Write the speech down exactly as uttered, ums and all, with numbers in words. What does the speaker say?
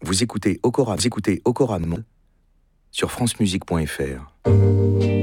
Vous écoutez Okoran, vous écoutez Okoran sur francemusique point f r.